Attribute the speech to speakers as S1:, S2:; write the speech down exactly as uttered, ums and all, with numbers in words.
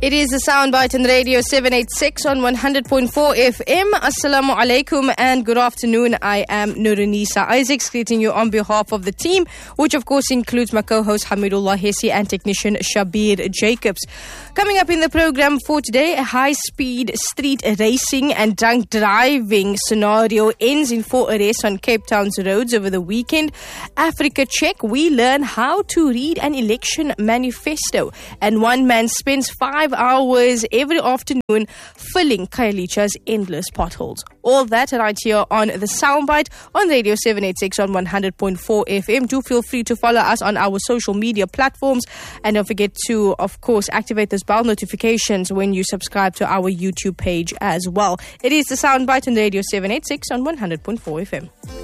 S1: It is the Soundbite on Radio seven eighty-six on one hundred point four F M. Assalamu alaikum and good afternoon. I am Nurunisa Isaacs, greeting you on behalf of the team, which of course includes my co-host Hamidullah Hesi and technician Shabir Jacobs. Coming up in the program for today, a high-speed street racing and drunk driving scenario ends in four arrests on Cape Town's roads over the weekend. Africa Check, we learn how to read an election manifesto. And one man spends five hours every afternoon filling Khayelicha's endless potholes. All that right here on the Soundbite on Radio seven eighty-six on one hundred point four F M. Do feel free to follow us on our social media platforms. And don't forget to, of course, activate those bell notifications when you subscribe to our YouTube page as well. It is the Soundbite on Radio seven eighty-six on one hundred point four F M.